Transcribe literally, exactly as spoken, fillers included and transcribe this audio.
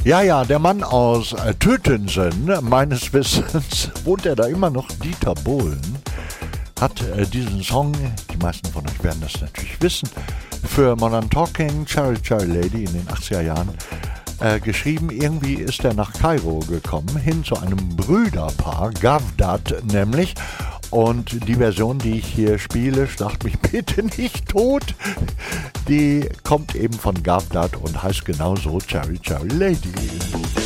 Ja, ja, der Mann aus äh, Tötensen, meines Wissens, wohnt er da immer noch, Dieter Bohlen, hat äh, diesen Song, die meisten von euch werden das natürlich wissen, für Modern Talking, Cherry Cherry Lady in den achtziger Jahren äh, geschrieben. Irgendwie ist er nach Kairo gekommen, hin zu einem Brüderpaar, Gavdat nämlich. Und die Version, die ich hier spiele, schlacht mich bitte nicht tot, die kommt eben von Gavdat und heißt genauso Cherry Cherry Lady.